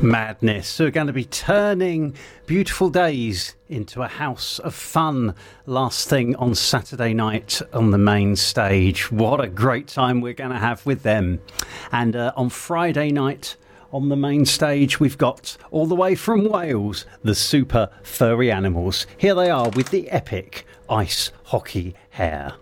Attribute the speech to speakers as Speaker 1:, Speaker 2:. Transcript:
Speaker 1: Madness. We're going to be turning Beautiful Days into a house of fun last thing on Saturday night on the main stage. What a great time we're going to have with them. And on Friday night on the main stage, we've got all the way from Wales, the Super Furry Animals. Here they are with the epic Ice Hockey Hare.